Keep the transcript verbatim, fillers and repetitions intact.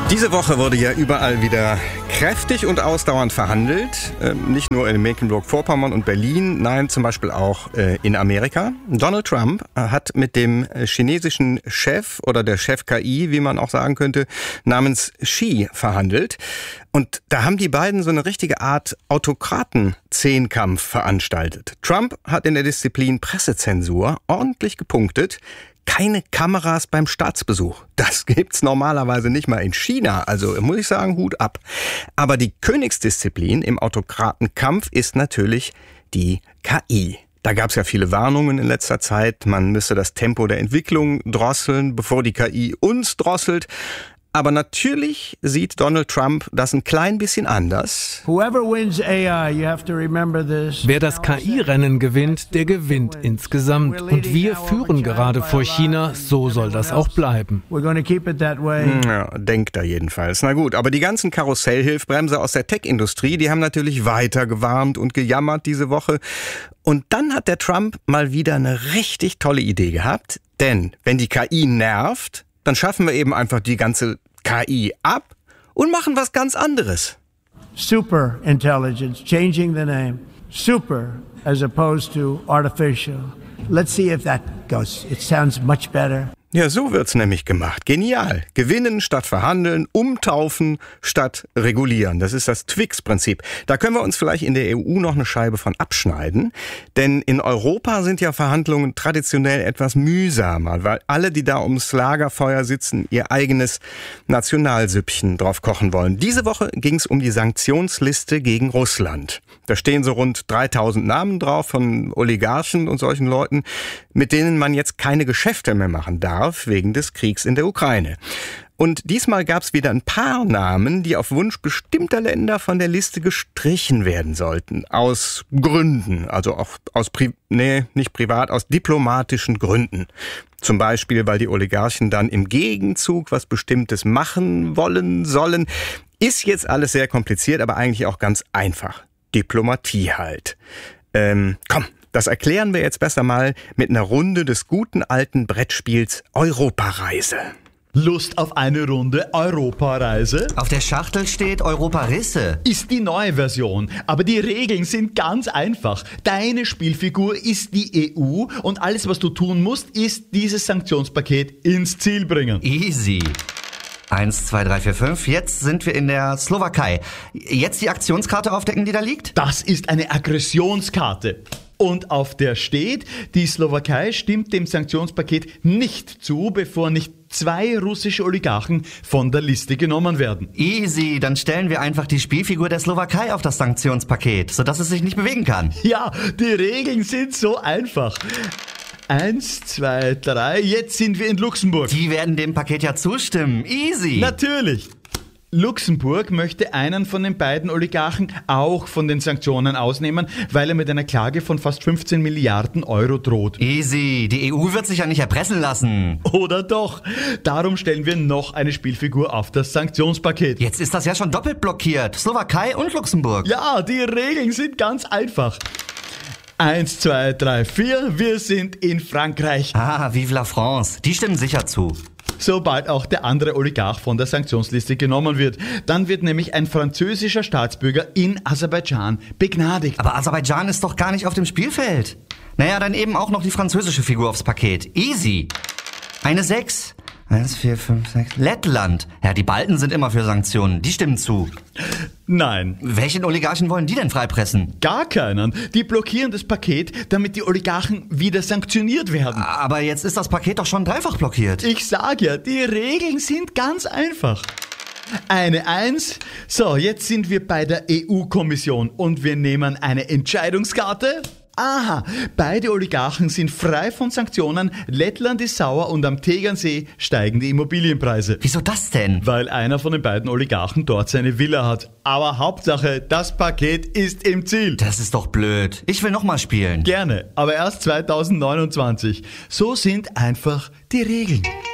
Diese Woche wurde ja überall wieder kräftig und ausdauernd verhandelt. Ähm, nicht nur in Mecklenburg-Vorpommern und Berlin, nein, zum Beispiel auch äh, in Amerika. Donald Trump äh, hat mit dem chinesischen Chef oder der Chef K I, wie man auch sagen könnte, namens Xi verhandelt. Und da haben die beiden so eine richtige Art Autokraten-Zehnkampf veranstaltet. Trump hat in der Disziplin Pressezensur ordentlich gepunktet. Keine Kameras beim Staatsbesuch. Das gibt's normalerweise nicht mal in China. Also muss ich sagen, Hut ab. Aber die Königsdisziplin im Autokratenkampf ist natürlich die K I. Da gab's ja viele Warnungen in letzter Zeit. Man müsse das Tempo der Entwicklung drosseln, bevor die K I uns drosselt. Aber natürlich sieht Donald Trump das ein klein bisschen anders. Wer das K I-Rennen gewinnt, der gewinnt insgesamt. Und wir führen gerade vor China, so soll das auch bleiben. Ja, denkt er jedenfalls. Na gut, aber die ganzen Karussellhilfbremse aus der Tech-Industrie, die haben natürlich weiter gewarnt und gejammert diese Woche. Und dann hat der Trump mal wieder eine richtig tolle Idee gehabt. Denn wenn die K I nervt, dann schaffen wir eben einfach die ganze K I ab und machen was ganz anderes. Super Intelligence, changing the name. Super as opposed to artificial. Let's see if that goes. It sounds much better. Ja, so wird's nämlich gemacht. Genial. Gewinnen statt verhandeln, umtaufen statt regulieren. Das ist das Twix-Prinzip. Da können wir uns vielleicht in der E U noch eine Scheibe von abschneiden. Denn in Europa sind ja Verhandlungen traditionell etwas mühsamer, weil alle, die da ums Lagerfeuer sitzen, ihr eigenes Nationalsüppchen drauf kochen wollen. Diese Woche ging's um die Sanktionsliste gegen Russland. Da stehen so rund dreitausend Namen drauf von Oligarchen und solchen Leuten, mit denen man jetzt keine Geschäfte mehr machen darf, wegen des Kriegs in der Ukraine. Und diesmal gab es wieder ein paar Namen, die auf Wunsch bestimmter Länder von der Liste gestrichen werden sollten. Aus Gründen, also auch aus, Pri- nee, nicht privat, aus diplomatischen Gründen. Zum Beispiel, weil die Oligarchen dann im Gegenzug was Bestimmtes machen wollen, sollen. Ist jetzt alles sehr kompliziert, aber eigentlich auch ganz einfach. Diplomatie halt. Ähm, komm. Das erklären wir jetzt besser mal mit einer Runde des guten alten Brettspiels Europareise. Lust auf eine Runde Europareise? Auf der Schachtel steht Europarisse. Ist die neue Version, aber die Regeln sind ganz einfach. Deine Spielfigur ist die E U und alles, was du tun musst, ist dieses Sanktionspaket ins Ziel bringen. Easy. Eins, zwei, drei, vier, fünf. Jetzt sind wir in der Slowakei. Jetzt die Aktionskarte aufdecken, die da liegt? Das ist eine Aggressionskarte. Und auf der steht, die Slowakei stimmt dem Sanktionspaket nicht zu, bevor nicht zwei russische Oligarchen von der Liste genommen werden. Easy, dann stellen wir einfach die Spielfigur der Slowakei auf das Sanktionspaket, sodass es sich nicht bewegen kann. Ja, die Regeln sind so einfach. Eins, zwei, drei, jetzt sind wir in Luxemburg. Die werden dem Paket ja zustimmen. Easy. Natürlich. Luxemburg möchte einen von den beiden Oligarchen auch von den Sanktionen ausnehmen, weil er mit einer Klage von fast fünfzehn Milliarden Euro droht. Easy, die E U wird sich ja nicht erpressen lassen. Oder doch? Darum stellen wir noch eine Spielfigur auf das Sanktionspaket. Jetzt ist das ja schon doppelt blockiert. Slowakei und Luxemburg. Ja, die Regeln sind ganz einfach. Eins, zwei, drei, vier, wir sind in Frankreich. Ah, vive la France. Die stimmen sicher zu. Sobald auch der andere Oligarch von der Sanktionsliste genommen wird. Dann wird nämlich ein französischer Staatsbürger in Aserbaidschan begnadigt. Aber Aserbaidschan ist doch gar nicht auf dem Spielfeld. Naja, dann eben auch noch die französische Figur aufs Paket. Easy. Eine sechs. Eins, vier, fünf, sechs. Lettland. Ja, die Balten sind immer für Sanktionen. Die stimmen zu. Nein. Welchen Oligarchen wollen die denn freipressen? Gar keinen. Die blockieren das Paket, damit die Oligarchen wieder sanktioniert werden. Aber jetzt ist das Paket doch schon dreifach blockiert. Ich sag ja, die Regeln sind ganz einfach. Eine Eins. So, jetzt sind wir bei der E U-Kommission und wir nehmen eine Entscheidungskarte. Aha, beide Oligarchen sind frei von Sanktionen, Lettland ist sauer und am Tegernsee steigen die Immobilienpreise. Wieso das denn? Weil einer von den beiden Oligarchen dort seine Villa hat. Aber Hauptsache, das Paket ist im Ziel. Das ist doch blöd. Ich will nochmal spielen. Gerne, aber erst zweitausendneunundzwanzig. So sind einfach die Regeln.